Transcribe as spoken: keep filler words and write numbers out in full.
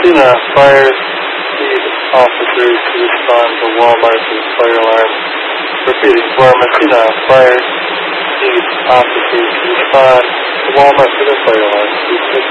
Messina Fire need officers to respond to Walmart and fire alarm. Repeating, for Messina Fire need officers to respond to Walmart and fire alarm. Please